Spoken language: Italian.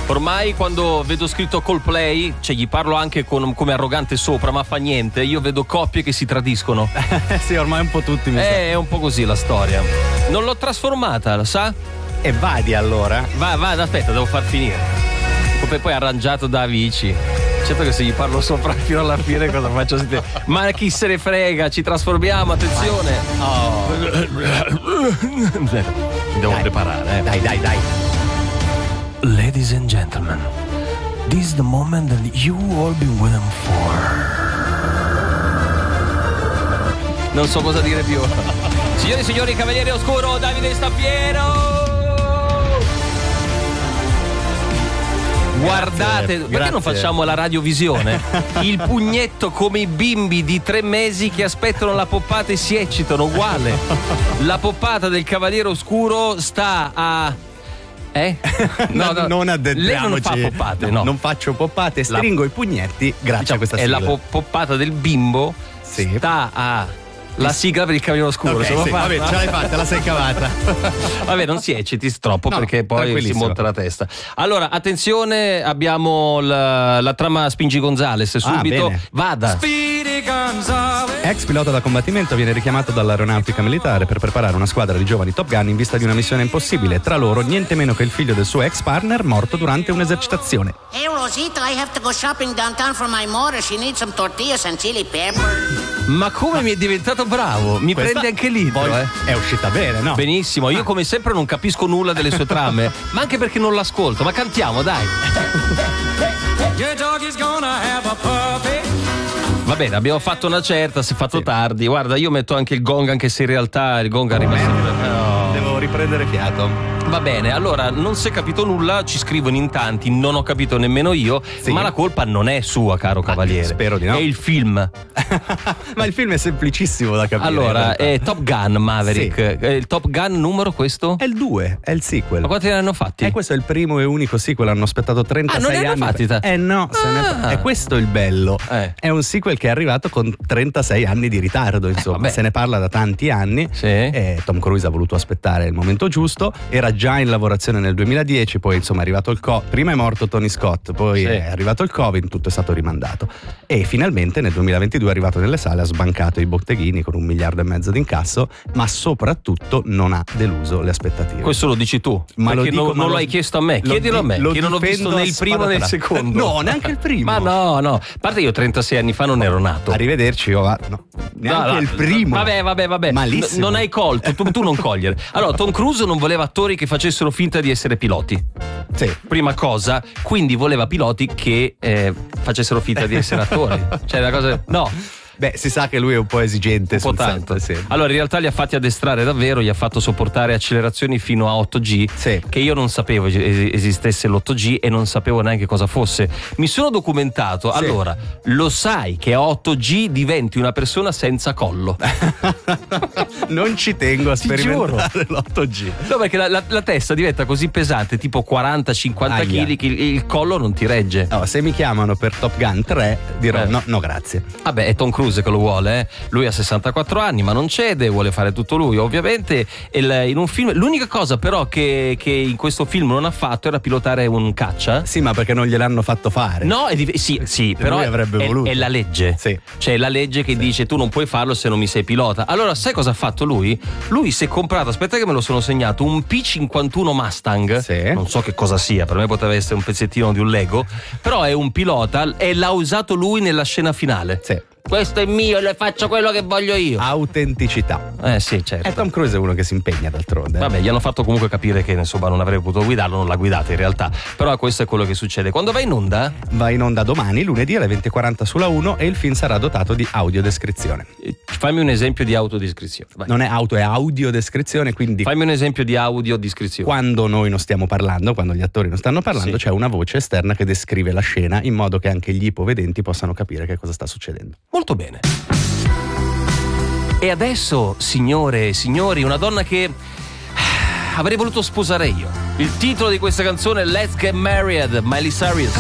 Ormai quando vedo scritto Coldplay, cioè gli parlo anche come arrogante sopra, ma fa niente, io vedo coppie che si tradiscono. Sì, ormai un po' tutti mi sa. È un po' così la storia. Non l'ho trasformata, lo sa? E vadi allora. Vada, aspetta, devo far finire. Poi arrangiato da Avicii. Certo che se gli parlo sopra fino alla fine cosa faccio sentire? Ma chi se ne frega, ci trasformiamo, attenzione. Mi devo preparare. Dai. Ladies and gentlemen, this is the moment that you all been waiting for. Non so cosa dire più. Signori e signori, Cavaliere Oscuro, Davide Staffiero. Guardate, perché non facciamo la radiovisione? Il pugnetto come i bimbi di 3 mesi che aspettano la poppata e si eccitano, uguale. La poppata del Cavaliere Oscuro sta a... No, non addentriamoci. Lei non fa poppate, no. Non faccio poppate, stringo i pugnetti grazie a questa sigla. È la poppata del bimbo. Sì. Sta a... La sigla per il Cavaliere Oscuro. Okay, sì, vabbè, ce l'hai fatta, la sei cavata. Vabbè, non si ecciti troppo, perché poi si monta la testa. Allora, attenzione, abbiamo la trama Spingi Gonzales. Subito, vada. Ex pilota da combattimento viene richiamato dall'aeronautica militare per preparare una squadra di giovani Top Gun in vista di una missione impossibile. Tra loro niente meno che il figlio del suo ex partner morto durante un'esercitazione. Hey Rosita, I have to go shopping downtown for my mother. She needs some tortillas and chili pepper. Ma come mi è diventato bravo? Mi prende anche lì. È uscita bene, no? Benissimo, io come sempre non capisco nulla delle sue trame, ma anche perché non l'ascolto. Ma cantiamo, dai. Va bene, abbiamo fatto una certa, si è fatto tardi. Guarda, io metto anche il gong, anche se in realtà il gong arriva sempre. Devo riprendere fiato. Va bene, allora non si è capito nulla, ci scrivono in tanti, non ho capito nemmeno io, ma la colpa non è sua, caro Cavaliere. Spero di no. È il film. Ma il film è semplicissimo da capire. Allora, è Top Gun Maverick. Sì. Il Top Gun numero questo? È il 2, è il sequel. Ma quanti ne hanno fatti? Questo è il primo e unico sequel, hanno aspettato 36 non ne anni. hanno fatti? No, è questo il bello. È un sequel che è arrivato con 36 anni di ritardo, insomma. Se ne parla da tanti anni. Sì. Tom Cruise ha voluto aspettare il momento giusto, era già in lavorazione nel 2010, poi insomma è arrivato il prima è morto Tony Scott, poi è arrivato il Covid, tutto è stato rimandato e finalmente nel 2022 è arrivato nelle sale, ha sbancato i botteghini con 1,5 miliardi di incasso, ma soprattutto non ha deluso le aspettative. Questo lo dici tu, ma perché non lo hai chiesto a me, chiedilo a me, che non ho visto né il primo né il secondo. No, neanche il primo. Ma no, a parte io 36 anni fa non ero nato. Arrivederci, neanche il primo. Vabbè. Malissimo. Non hai colto, tu non cogliere. Allora, Tom Cruise non voleva attori che facessero finta di essere piloti. Sì. Prima cosa, quindi voleva piloti che facessero finta di essere attori. Cioè, la cosa. No. Beh, si sa che lui è un po' esigente un po' tanto. Allora, in realtà li ha fatti addestrare davvero, gli ha fatto sopportare accelerazioni fino a 8G, che io non sapevo esistesse l'8G e non sapevo neanche cosa fosse. Mi sono documentato. Allora, lo sai che a 8G diventi una persona senza collo? Non ci tengo a sperimentare l'8G. No, perché la testa diventa così pesante, tipo 40-50 kg, che il collo non ti regge. No, se mi chiamano per Top Gun 3 dirò no grazie. Vabbè, è Tom Cruise che lo vuole, lui ha 64 anni ma non cede, vuole fare tutto lui ovviamente. In un film, l'unica cosa però che in questo film non ha fatto era pilotare un caccia. Sì, ma perché non gliel'hanno fatto fare. No, sì, però lui avrebbe voluto. È la legge. Sì. C'è la legge che dice tu non puoi farlo se non mi sei pilota. Allora sai cosa ha fatto lui? Lui si è comprato, aspetta che me lo sono segnato, un P51 Mustang. Non so che cosa sia, per me poteva essere un pezzettino di un Lego, però è un pilota e l'ha usato lui nella scena finale. Questo è mio, le faccio quello che voglio io. Autenticità. Sì, certo. E Tom Cruise è uno che si impegna d'altronde. Vabbè, gli hanno fatto comunque capire che insomma non avrebbe potuto guidarlo, non l'ha guidata in realtà. Però questo è quello che succede. Quando va in onda? Va in onda domani, lunedì alle 20:40 sulla 1 e il film sarà dotato di audiodescrizione. Fammi un esempio di autodescrizione. Vai. Non è auto, è audiodescrizione, quindi fammi un esempio di audiodescrizione. Quando noi non stiamo parlando, quando gli attori non stanno parlando, c'è una voce esterna che descrive la scena in modo che anche gli ipovedenti possano capire che cosa sta succedendo. Molto bene. E adesso, signore e signori, una donna che avrei voluto sposare io. Il titolo di questa canzone è Let's Get Married, Miley Cyrus.